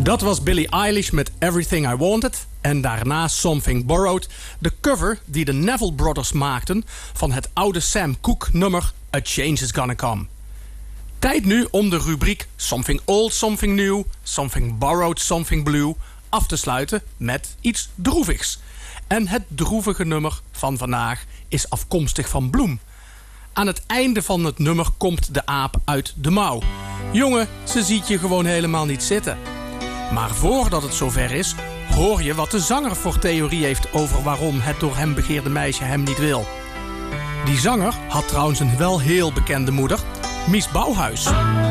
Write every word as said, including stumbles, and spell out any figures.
Dat was Billie Eilish met Everything I Wanted. En daarna Something Borrowed. De cover die de Neville Brothers maakten van het oude Sam Cooke nummer A Change Is Gonna Come. Tijd nu om de rubriek Something Old, Something New, Something Borrowed, Something Blue af te sluiten met iets droevigs. En het droevige nummer van vandaag is afkomstig van Bloem. Aan het einde van het nummer komt de aap uit de mouw. Jongen, ze ziet je gewoon helemaal niet zitten. Maar voordat het zover is, hoor je wat de zanger voor theorie heeft over waarom het door hem begeerde meisje hem niet wil. Die zanger had trouwens een wel heel bekende moeder, Mies Bouwhuis.